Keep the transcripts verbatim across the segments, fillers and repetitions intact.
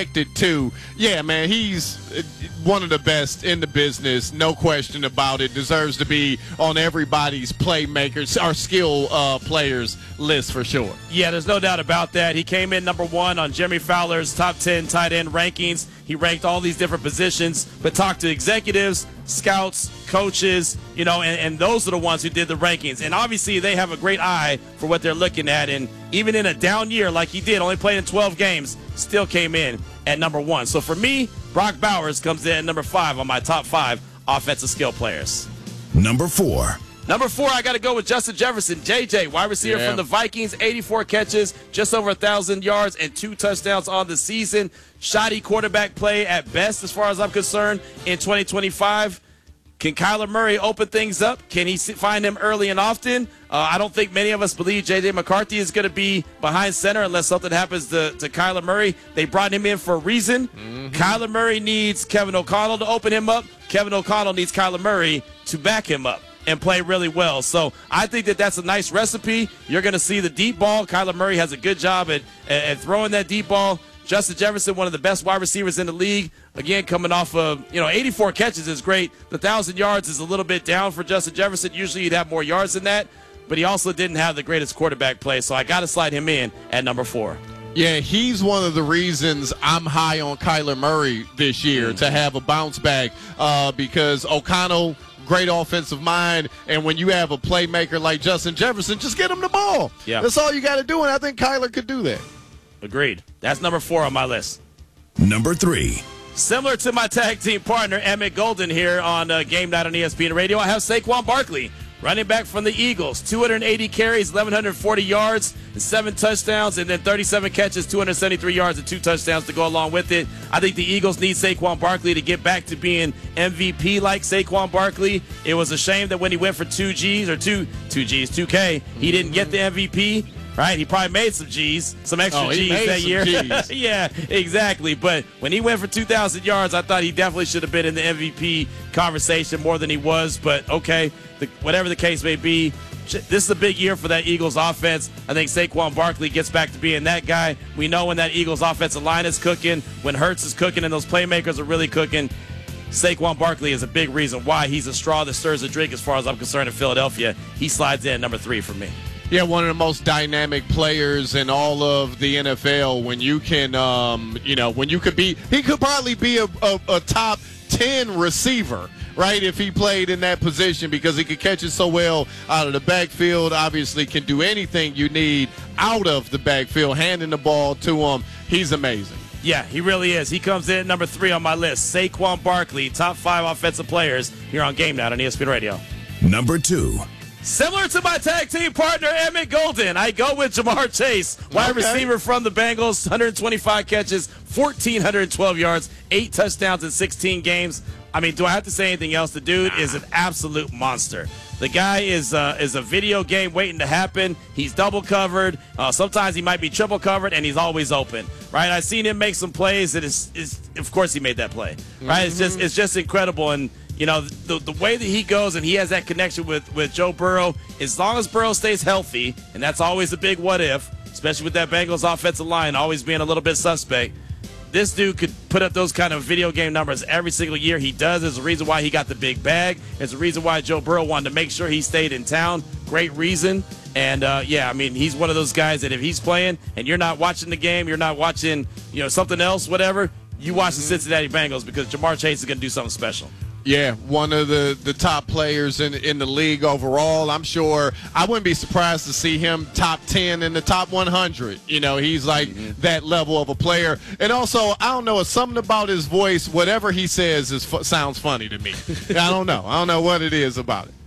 Too, yeah, man, he's one of the best in the business, no question about it. Deserves to be on everybody's playmakers, our skill uh, players list for sure. Yeah, there's no doubt about that. He came in number one on Jeremy Fowler's top ten tight end rankings. He ranked all these different positions, but talked to executives, scouts, coaches, you know, and, and those are the ones who did the rankings. And obviously they have a great eye for what they're looking at. And even in a down year like he did, only played in twelve games, still came in at number one. So for me, Brock Bowers comes in at number five on my top five offensive skill players. Number four. Number four, I got to go with Justin Jefferson. J J, wide receiver yeah. from the Vikings, eighty-four catches, just over one thousand yards, and two touchdowns on the season. Shoddy quarterback play at best, as far as I'm concerned, in twenty twenty-five. Can Kyler Murray open things up? Can he find him early and often? Uh, I don't think many of us believe J J McCarthy is going to be behind center unless something happens to, to Kyler Murray. They brought him in for a reason. Mm-hmm. Kyler Murray needs Kevin O'Connell to open him up. Kevin O'Connell needs Kyler Murray to back him up and play really well. So I think that that's a nice recipe. You're going to see the deep ball. Kyler Murray has a good job at, at throwing that deep ball. Justin Jefferson, one of the best wide receivers in the league. Again, coming off of, you know, eighty-four catches is great. The one thousand yards is a little bit down for Justin Jefferson. Usually you'd have more yards than that. But he also didn't have the greatest quarterback play. So I got to slide him in at number four. Yeah, he's one of the reasons I'm high on Kyler Murray this year mm-hmm. to have a bounce back uh, because O'Connell, great offensive mind, and when you have a playmaker like Justin Jefferson, just get him the ball. Yeah. That's all you got to do, and I think Kyler could do that. Agreed. That's number four on my list. Number three. Similar to my tag team partner, Emmett Golden, here on uh, Game Night on E S P N Radio, I have Saquon Barkley, running back from the Eagles. two hundred eighty carries, eleven forty yards, and seven touchdowns, and then thirty-seven catches, two hundred seventy-three yards, and two touchdowns to go along with it. I think the Eagles need Saquon Barkley to get back to being M V P like Saquon Barkley. It was a shame that when he went for two G's, or two, two G's, two K, he didn't get the M V P. Right, he probably made some G's, some extra oh, G's that year. G's. Yeah, exactly. But when he went for two thousand yards, I thought he definitely should have been in the M V P conversation more than he was. But okay, the, whatever the case may be, this is a big year for that Eagles offense. I think Saquon Barkley gets back to being that guy. We know when that Eagles offensive line is cooking, when Hurts is cooking, and those playmakers are really cooking. Saquon Barkley is a big reason why he's a straw that stirs the drink as far as I'm concerned in Philadelphia. He slides in number three for me. Yeah, one of the most dynamic players in all of the N F L. When you can, um, you know, when you could be, he could probably be a, a, a top ten receiver, right, if he played in that position because he could catch it so well out of the backfield. Obviously can do anything you need out of the backfield, handing the ball to him. He's amazing. Yeah, he really is. He comes in at number three on my list. Saquon Barkley, top five offensive players here on Game Night on E S P N Radio. Number two. Similar to my tag team partner, Emmett Golden, I go with Jamar Chase, wide okay. receiver from the Bengals, one hundred twenty-five catches, one thousand four hundred twelve yards, eight touchdowns in sixteen games. I mean, do I have to say anything else? The dude is an absolute monster. The guy is uh, is a video game waiting to happen. He's double covered. Uh, sometimes he might be triple covered, and he's always open. Right? I've seen him make some plays that is, is of course, he made that play. Right? Mm-hmm. It's just it's just incredible. And you know, the the way that he goes and he has that connection with, with Joe Burrow, as long as Burrow stays healthy, and that's always a big what if, especially with that Bengals offensive line always being a little bit suspect, this dude could put up those kind of video game numbers every single year. He does. There's a reason why he got the big bag. There's a reason why Joe Burrow wanted to make sure he stayed in town. Great reason. And, uh, yeah, I mean, he's one of those guys that if he's playing and you're not watching the game, you're not watching, you know, something else, whatever, you watch the Cincinnati Bengals because Jamar Chase is going to do something special. Yeah, one of the, the top players in in the league overall. I'm sure I wouldn't be surprised to see him top ten in the top one hundred. You know, he's like mm-hmm. that level of a player. And also, I don't know, it's something about his voice. Whatever he says is sounds funny to me. I don't know. I don't know what it is about it.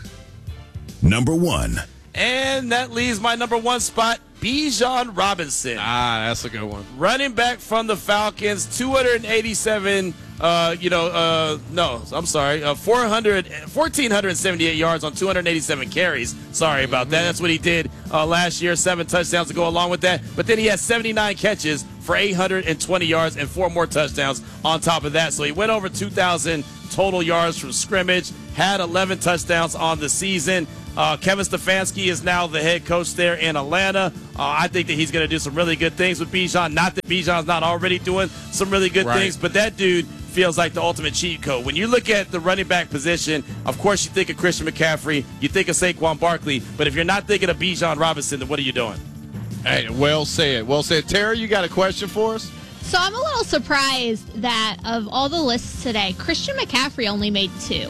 Number one. And that leaves my number one spot, Bijan Robinson. Ah, that's a good one. Running back from the Falcons, two hundred eighty-seven, uh, you know, uh, no, I'm sorry, uh, four hundred, one thousand four hundred seventy-eight yards on two hundred eighty-seven carries. Sorry about mm-hmm. that. That's what he did uh, last year, seven touchdowns to go along with that. But then he had seventy-nine catches for eight hundred twenty yards and four more touchdowns on top of that. So he went over two thousand total yards from scrimmage, had eleven touchdowns on the season. Uh, Kevin Stefanski is now the head coach there in Atlanta. Uh, I think that he's going to do some really good things with Bijan. Not that Bijan's not already doing some really good right. things, but that dude feels like the ultimate cheat code. When you look at the running back position, of course you think of Christian McCaffrey, you think of Saquon Barkley, but if you're not thinking of Bijan Robinson, then what are you doing? Hey, well said. Well said. Tara, you got a question for us? So I'm a little surprised that of all the lists today, Christian McCaffrey only made two.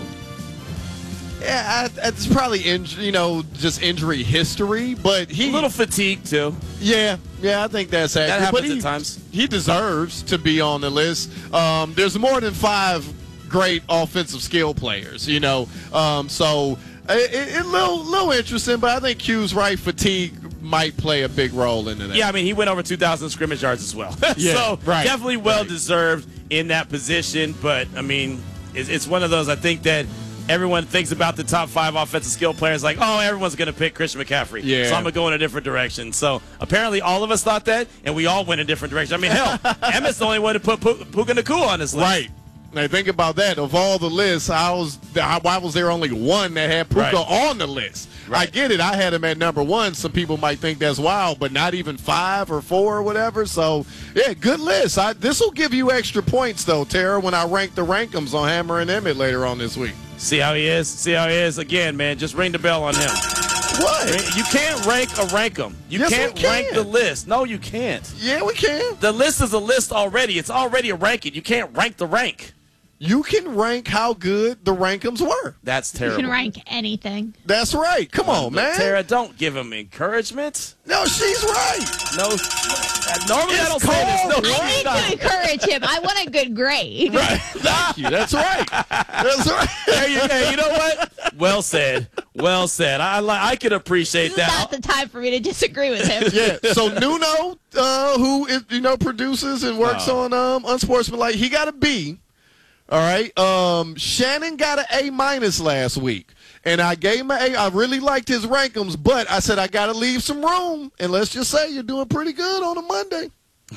Yeah, I, it's probably inj- you know just injury history, but he a little fatigued too. Yeah, yeah, I think that's accurate. That happens but he, at times. He deserves to be on the list. Um, there's more than five great offensive skill players, you know. Um, so it, it, it little little interesting, but I think Q's right. Fatigue might play a big role into that. Yeah, I mean, he went over two thousand scrimmage yards as well. Yeah, so right, definitely well right. deserved in that position. But, I mean, it's, it's one of those, I think that everyone thinks about the top five offensive skill players like, oh, everyone's going to pick Christian McCaffrey. Yeah. So I'm going to go in a different direction. So apparently all of us thought that, and we all went in a different direction. I mean, hell, Emmett's the only one to put Puka Nacua on this list. Right. Now, think about that. Of all the lists, I was, why was there only one that had Puka Right. on the list? Right. I get it. I had him at number one. Some people might think that's wild, but not even five or four or whatever. So, yeah, good list. This will give you extra points, though, Tara, when I rank the rankums on Hammer and Emmett later on this week. See how he is? See how he is? Again, man, just ring the bell on him. What? You can't rank a rank 'em. You Yes, can't we can. rank the list. No, you can't. Yeah, we can. The list is a list already. It's already a ranking. You can't rank the rank. You can rank how good the rankums were. That's You terrible. can rank anything. That's right. Come on, man. Tara, don't give him encouragement. No, she's right. No. Normally I It's don't say this. No, cold. I she's need not. to encourage him. I want a good grade. Right. Thank you. That's right. That's right. There you go. You know what? Well said. Well said. I li- I could appreciate This is that. not the time for me to disagree with him. Yeah. So Nuno, uh, who is, you know produces and works Oh. on um, Unsportsmanlike, he got a B. All right. Um, Shannon got an A minus last week, and I gave him an A. I really liked his rankums, but I said I got to leave some room, and let's just say you're doing pretty good on a Monday.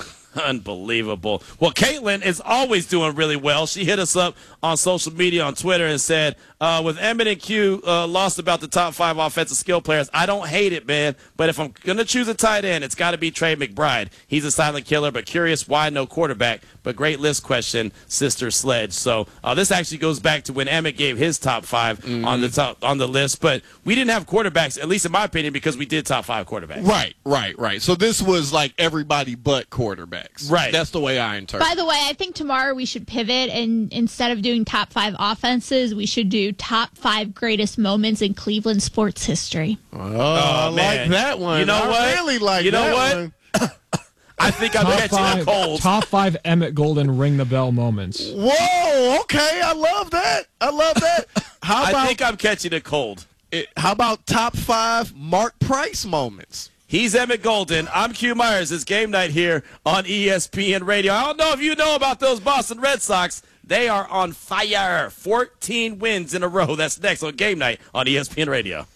Unbelievable. Well, Caitlin is always doing really well. She hit us up on social media on Twitter and said, uh, with Emmett and Q uh, lost about the top five offensive skill players, I don't hate it, man. But if I'm going to choose a tight end, it's got to be Trey McBride. He's a silent killer, but curious why no quarterback. But great list question, Sister Sledge. So uh, this actually goes back to when Emmett gave his top five mm-hmm. on the top on the list. But we didn't have quarterbacks, at least in my opinion, because we did top five quarterbacks. Right, right, right. So this was like everybody but quarterbacks. Right. That's the way I interpret. By the way, I think tomorrow we should pivot, and instead of doing top five offenses, we should do top five greatest moments in Cleveland sports history. Oh, I man. like that one. You know I what? really like You know that what? one. I think I'm Top catching five, a cold. top five Emmett Golden ring the bell moments. Whoa, okay. I love that. I love that. How about I think I'm catching a cold. it, how about top five Mark Price moments? He's Emmett Golden. I'm Q Myers. It's game night here on E S P N Radio. I don't know if you know about those Boston Red Sox. They are on fire. fourteen wins in a row. That's next on game night on E S P N Radio.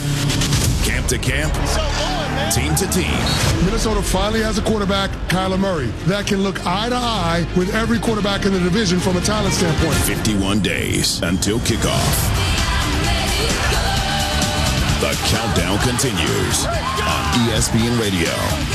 Camp to camp, team to team. Minnesota finally has a quarterback, Kyler Murray, that can look eye to eye with every quarterback in the division from a talent standpoint. fifty-one days until kickoff. The countdown continues on E S P N Radio.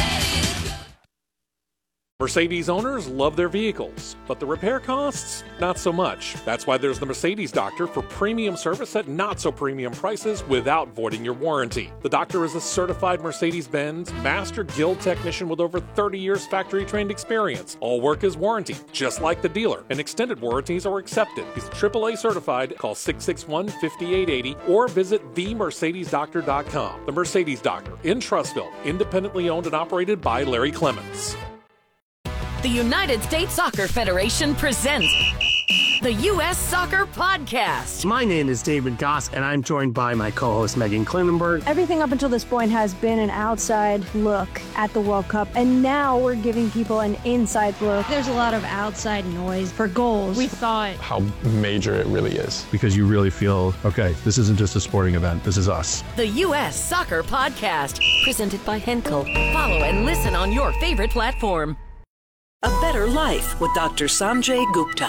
Mercedes owners love their vehicles, but the repair costs, not so much. That's why there's the Mercedes Doctor for premium service at not so premium prices without voiding your warranty. The Doctor is a certified Mercedes-Benz Master Guild technician with over thirty years factory trained experience. All work is warranty, just like the dealer, and extended warranties are accepted. He's triple A certified. Call six six one, five eight eight zero or visit the mercedes doctor dot com. The Mercedes Doctor in Trussville, independently owned and operated by Larry Clements. The United States Soccer Federation presents the U S Soccer Podcast. My name is David Goss, and I'm joined by my co-host Megan Klinenberg. Everything up until this point has been an outside look at the World Cup, and now we're giving people an inside look. There's a lot of outside noise for goals. We thought how major it really is, because you really feel, okay, this isn't just a sporting event, this is us. The U S Soccer Podcast, presented by Henkel. Follow and listen on your favorite platform. A Better Life with Doctor Sanjay Gupta.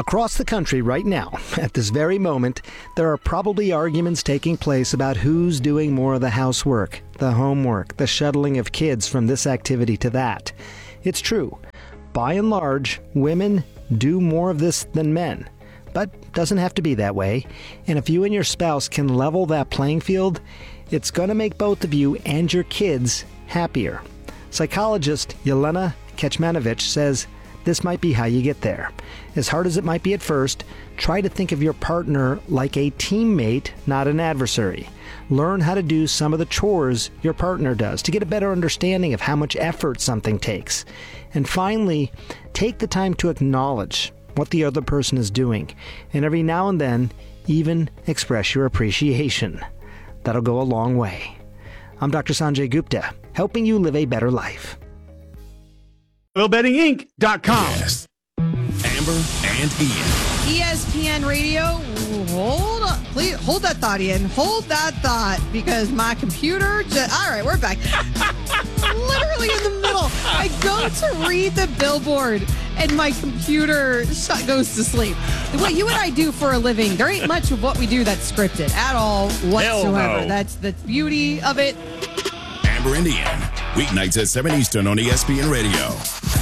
Across the country right now, at this very moment, there are probably arguments taking place about who's doing more of the housework, the homework, the shuttling of kids from this activity to that. It's true. By and large, women do more of this than men. But doesn't have to be that way. And if you and your spouse can level that playing field, it's going to make both of you and your kids happier. Psychologist Yelena Kecmanovic says this might be how you get there. As hard as it might be at first, try to think of your partner like a teammate, not an adversary. Learn how to do some of the chores your partner does to get a better understanding of how much effort something takes. And finally, take the time to acknowledge what the other person is doing, and every now and then, even express your appreciation. That'll go a long way. I'm Doctor Sanjay Gupta, helping you live a better life. Oil Betting Inc dot com. Yes. Amber and Ian. E S P N Radio, hold on. Please hold that thought, Ian. Hold that thought, because my computer just... All right, we're back. Literally in the middle. I go to read the billboard, and my computer shut, goes to sleep. What you and I do for a living, there ain't much of what we do that's scripted at all whatsoever. No. That's the beauty of it. Amber and Ian. Weeknights at seven Eastern on E S P N Radio.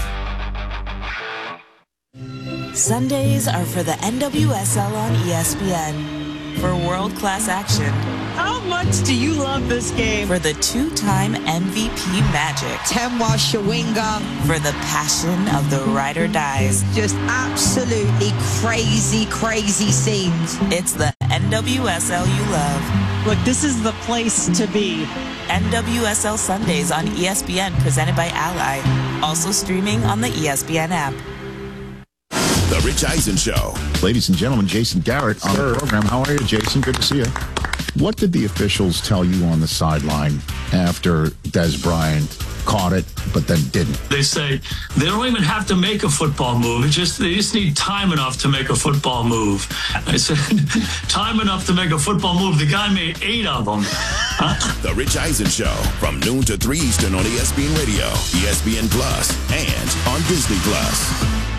Sundays are for the N W S L on E S P N. For world-class action. How much do you love this game? For the two-time M V P magic. Temwa Shawinga. For the passion of the ride or dies. Just absolutely crazy, crazy scenes. It's the N W S L you love. Look, this is the place to be. N W S L Sundays on E S P N, presented by Ally. Also streaming on the E S P N app. The Rich Eisen Show. Ladies and gentlemen, Jason Garrett on Sir. the program. How are you, Jason? Good to see you. What did the officials tell you on the sideline after Des Bryant caught it, but then didn't? They say they don't even have to make a football move. It's just they just need time enough to make a football move. I said, time enough to make a football move. The guy made eight of them. Huh? The Rich Eisen Show from noon to three Eastern on E S P N Radio, E S P N Plus, and on Disney Plus.